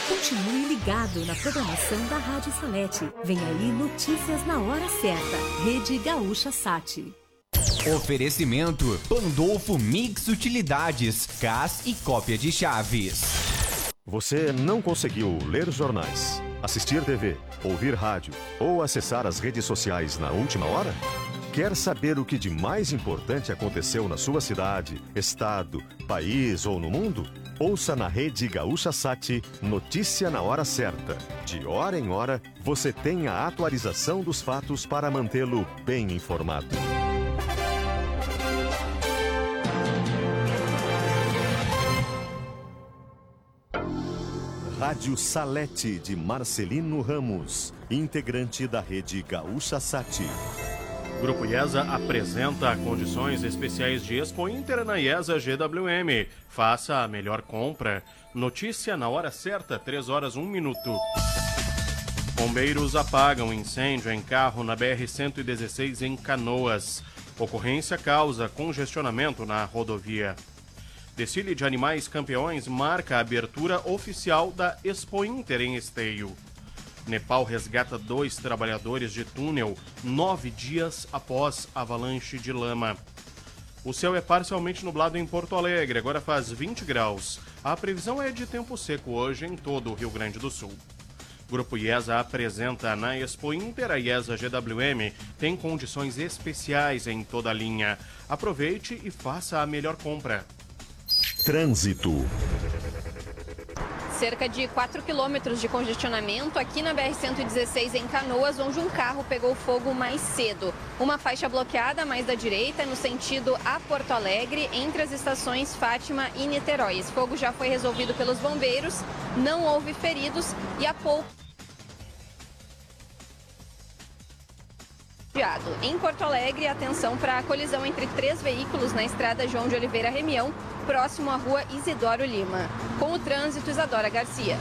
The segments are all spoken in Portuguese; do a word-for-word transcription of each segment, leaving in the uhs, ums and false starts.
Continue ligado na programação da Rádio Salete. Vem aí notícias na hora certa. Rede Gaúcha Sat. Oferecimento Pandolfo Mix Utilidades, C A S e cópia de chaves. Você não conseguiu ler jornais, assistir T V, ouvir rádio ou acessar as redes sociais na última hora? Quer saber o que de mais importante aconteceu na sua cidade, estado, país ou no mundo? Ouça na Rede Gaúcha Sat Notícia na Hora Certa. De hora em hora, você tem a atualização dos fatos para mantê-lo bem informado. Rádio Salete de Marcelino Ramos, integrante da Rede Gaúcha Sat. Grupo IESA apresenta condições especiais de Expo Inter na IESA G W M. Faça a melhor compra. Notícia na hora certa, três horas, um minuto. Bombeiros apagam incêndio em carro na B R cento e dezesseis em Canoas. Ocorrência causa congestionamento na rodovia. Desfile de animais campeões marca a abertura oficial da Expo Inter em Esteio. Nepal resgata dois trabalhadores de túnel nove dias após avalanche de lama. O céu é parcialmente nublado em Porto Alegre, agora faz vinte graus. A previsão é de tempo seco hoje em todo o Rio Grande do Sul. Grupo IESA apresenta na Expo Inter. A IESA G W M tem condições especiais em toda a linha. Aproveite e faça a melhor compra. Trânsito. Cerca de quatro quilômetros de congestionamento aqui na B R cento e dezesseis em Canoas, onde um carro pegou fogo mais cedo. Uma faixa bloqueada mais da direita no sentido a Porto Alegre, entre as estações Fátima e Niterói. Esse fogo já foi resolvido pelos bombeiros, não houve feridos e há pouco... Em Porto Alegre, atenção para a colisão entre três veículos na estrada João de Oliveira Remião, próximo à rua Isidoro Lima. Com o trânsito, Isadora Garcia.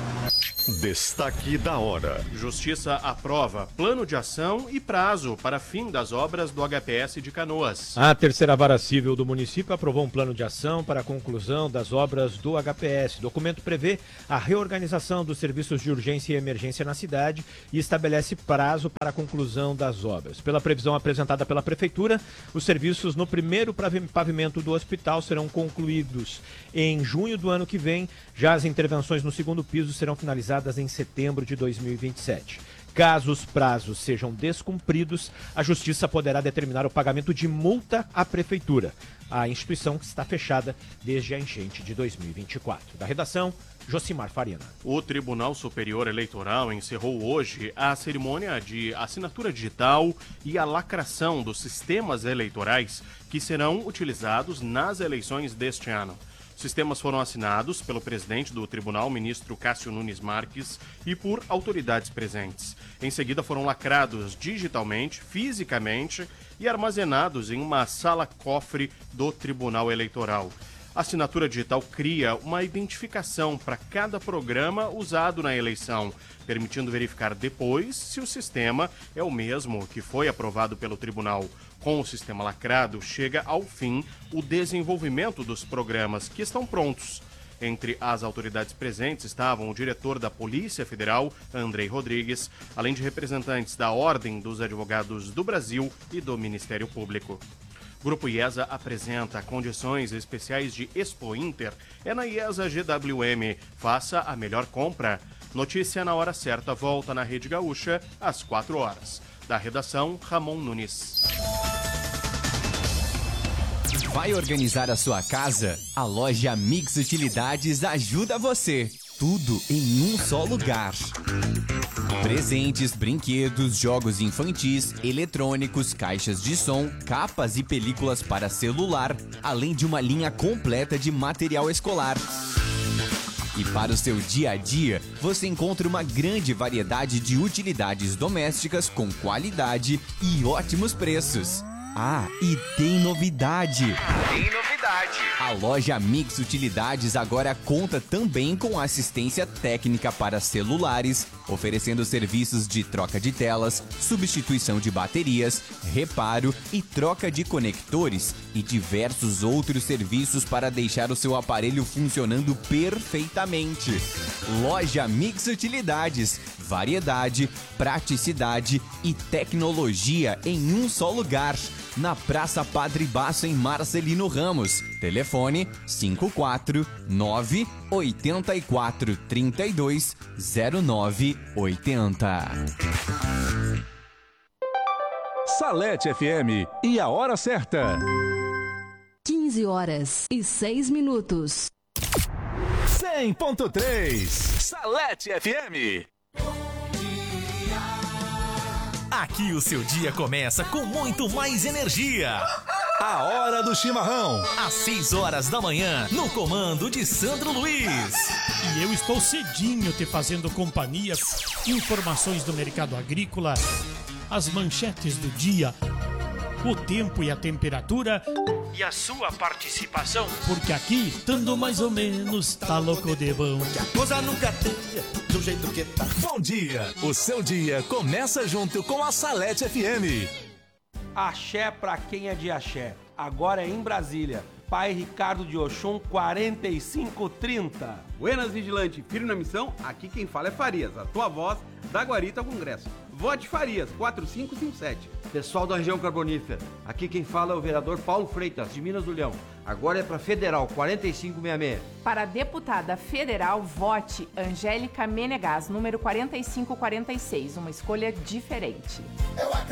Destaque da hora. Justiça aprova plano de ação e prazo para fim das obras do H P S de Canoas. A terceira vara civil do município aprovou um plano de ação para a conclusão das obras do H P S. O documento prevê a reorganização dos serviços de urgência e emergência na cidade e estabelece prazo para a conclusão das obras. Pela previsão apresentada pela Prefeitura, os serviços no primeiro pavimento do hospital serão concluídos em junho do ano que vem. Já as intervenções no segundo piso serão finalizadas em setembro de dois mil e vinte e sete. Caso os prazos sejam descumpridos, a Justiça poderá determinar o pagamento de multa à Prefeitura, a instituição que está fechada desde a enchente de dois mil e vinte e quatro. Da redação, Josimar Farina. O Tribunal Superior Eleitoral encerrou hoje a cerimônia de assinatura digital e a lacração dos sistemas eleitorais que serão utilizados nas eleições deste ano. Sistemas foram assinados pelo presidente do tribunal, ministro Cássio Nunes Marques, e por autoridades presentes. Em seguida foram lacrados digitalmente, fisicamente e armazenados em uma sala-cofre do Tribunal Eleitoral. A assinatura digital cria uma identificação para cada programa usado na eleição, permitindo verificar depois se o sistema é o mesmo que foi aprovado pelo tribunal. Com o sistema lacrado, chega ao fim o desenvolvimento dos programas que estão prontos. Entre as autoridades presentes estavam o diretor da Polícia Federal, Andrei Rodrigues, além de representantes da Ordem dos Advogados do Brasil e do Ministério Público. Grupo IESA apresenta condições especiais de Expo Inter. É na IESA G W M. Faça a melhor compra. Notícia na hora certa volta na Rede Gaúcha às quatro horas. Da redação, Ramon Nunes. Vai organizar a sua casa? A loja Mix Utilidades ajuda você. Tudo em um só lugar. Presentes, brinquedos, jogos infantis, eletrônicos, caixas de som, capas e películas para celular, além de uma linha completa de material escolar. E para o seu dia a dia, você encontra uma grande variedade de utilidades domésticas com qualidade e ótimos preços. Ah, e tem novidade! Tem novidade! qualidade. A loja Mix Utilidades agora conta também com assistência técnica para celulares, oferecendo serviços de troca de telas, substituição de baterias, reparo e troca de conectores e diversos outros serviços para deixar o seu aparelho funcionando perfeitamente. Loja Mix Utilidades, variedade, praticidade e tecnologia em um só lugar. Na Praça Padre Baço, em Marcelino Ramos. Telefone cinco quatro nove oito quatro três dois zero nove oito zero. Salete F M e a hora certa. quinze horas e seis minutos. cem ponto três. Salete F M. Aqui o seu dia começa com muito mais energia. A hora do chimarrão. Às seis horas da manhã, no comando de Sandro Luiz. E eu estou cedinho te fazendo companhia. Informações do mercado agrícola, as manchetes do dia, o tempo e a temperatura e a sua participação. Porque aqui, tanto mais ou menos, tá louco de bom. Que a coisa nunca tem do jeito que tá. Bom dia. O seu dia começa junto com a Salete F M. Axé pra quem é de axé. Agora é em Brasília. Pai Ricardo de Oxum, quarenta e cinco trinta. Buenas, vigilante. Firme na missão. Aqui quem fala é Farias, a tua voz da Guarita ao Congresso. Vote Farias, quatro cinco cinco sete. Pessoal da região carbonífera, aqui quem fala é o vereador Paulo Freitas, de Minas do Leão. Agora é para Federal, quarenta e cinco sessenta e seis. Para a deputada federal, vote Angélica Menegas, número quarenta e cinco quarenta e seis. Uma escolha diferente. Eu